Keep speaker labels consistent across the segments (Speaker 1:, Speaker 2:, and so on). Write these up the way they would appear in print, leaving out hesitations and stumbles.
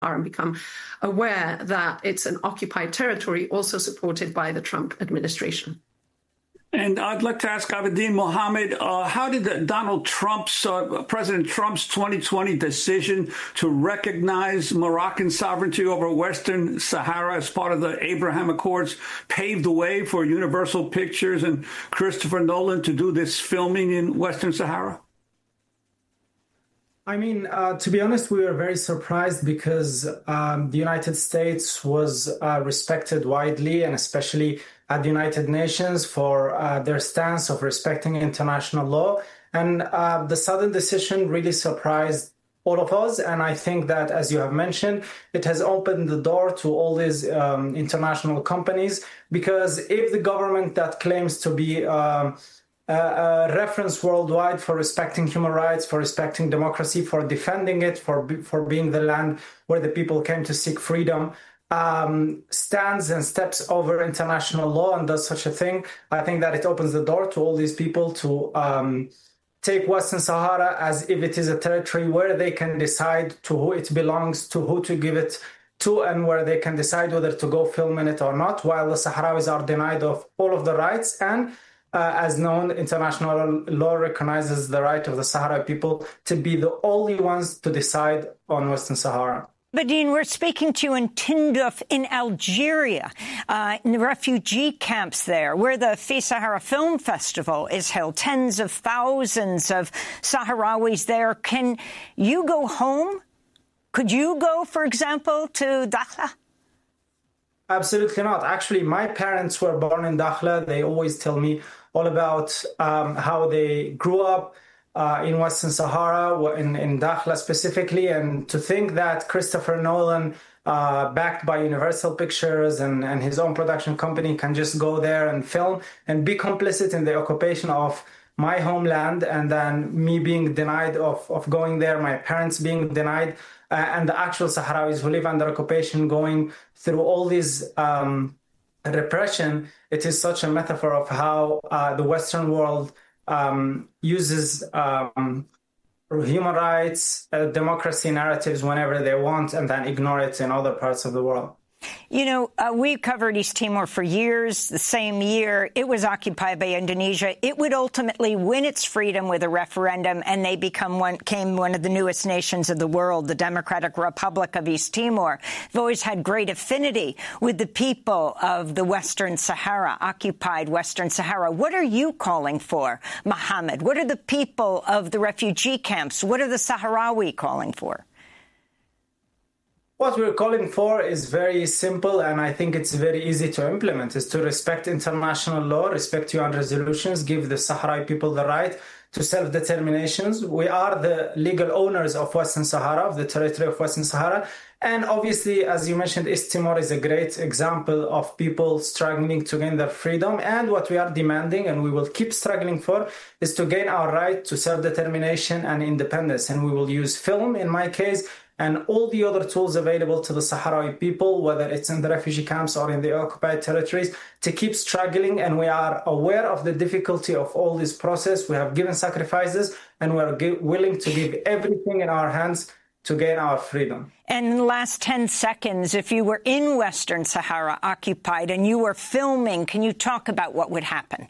Speaker 1: and become aware that it's an occupied territory, also supported by the Trump administration.
Speaker 2: And I'd like to ask Abedin Mohammed, how did President Trump's 2020 decision to recognize Moroccan sovereignty over Western Sahara as part of the Abraham Accords pave the way for Universal Pictures and Christopher Nolan to do this filming in Western Sahara?
Speaker 3: I mean, to be honest, we were very surprised because the United States was respected widely, and especially at the United Nations, for their stance of respecting international law. And the sudden decision really surprised all of us. And I think that, as you have mentioned, it has opened the door to all these international companies, because if the government that claims to be a reference worldwide for respecting human rights, for respecting democracy, for defending it, for being the land where the people came to seek freedom, stands and steps over international law and does such a thing, I think that it opens the door to all these people to take Western Sahara as if it is a territory where they can decide to who it belongs, to who to give it to, and where they can decide whether to go film in it or not, while the Sahrawis are denied of all of the rights. And as known, international law recognizes the right of the Sahrawi people to be the only ones to decide on Western Sahara.
Speaker 4: Abedin, we're speaking to you in Tindouf in Algeria, in the refugee camps there, where the Fi Sahara Film Festival is held. Tens of thousands of Sahrawis there. Can you go home? Could you go, for example, to Dakhla?
Speaker 3: Absolutely not. Actually, my parents were born in Dakhla. They always tell me all about how they grew up in Western Sahara, in Dakhla specifically, and to think that Christopher Nolan, backed by Universal Pictures and his own production company, can just go there and film and be complicit in the occupation of my homeland, and then me being denied of going there, my parents being denied, and the actual Sahrawis who live under occupation going through all these repression. It is such a metaphor of how the Western world uses human rights, democracy narratives whenever they want, and then ignore it in other parts of the world.
Speaker 4: You know, we covered East Timor for years. The same year it was occupied by Indonesia, it would ultimately win its freedom with a referendum, and they became one of the newest nations of the world, the Democratic Republic of East Timor. They've always had great affinity with the people of the Western Sahara, occupied Western Sahara. What are you calling for, Mohammed? What are the people of the refugee camps? What are the Sahrawi calling for?
Speaker 3: What we're calling for is very simple, and I think it's very easy to implement, is to respect international law, respect UN resolutions, give the Sahrawi people the right to self-determinations. We are the legal owners of Western Sahara, of the territory of Western Sahara. And obviously, as you mentioned, East Timor is a great example of people struggling to gain their freedom. And what we are demanding, and we will keep struggling for, is to gain our right to self-determination and independence. And we will use film, in my case, and all the other tools available to the Sahrawi people, whether it's in the refugee camps or in the occupied territories, to keep struggling. And we are aware of the difficulty of all this process. We have given sacrifices, and we are willing to give everything in our hands to gain our freedom.
Speaker 4: And in the last 10 seconds, if you were in Western Sahara occupied and you were filming, can you talk about what would happen?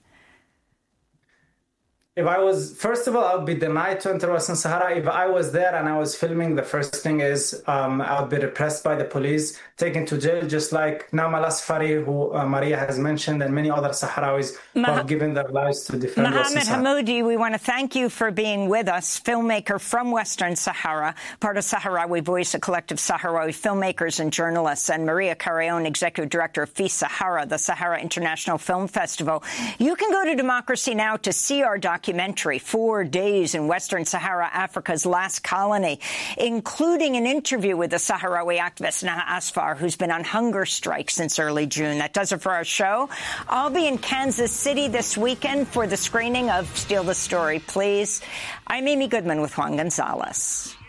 Speaker 3: If I was, first of all, I would be denied to enter Western Sahara. If I was there and I was filming, the first thing is I would be repressed by the police, taken to jail, just like Namal Asfari, who Maria has mentioned, and many other Sahrawis who have given their lives to defend Western Sahara.
Speaker 4: Mohammed Hammoudi, we want to thank you for being with us, filmmaker from Western Sahara, part of Sahrawi Voice, a collective Sahrawi filmmakers and journalists, and Maria Carreon, Executive Director of Fi Sahara, the Sahara International Film Festival. You can go to Democracy Now! To see our documentary, 4 Days in Western Sahara, Africa's Last Colony, including an interview with the Sahrawi activist Naha Asfar, who's been on hunger strike since early June. That does it for our show. I'll be in Kansas City this weekend for the screening of Steal the Story, Please. I'm Amy Goodman with Juan Gonzalez.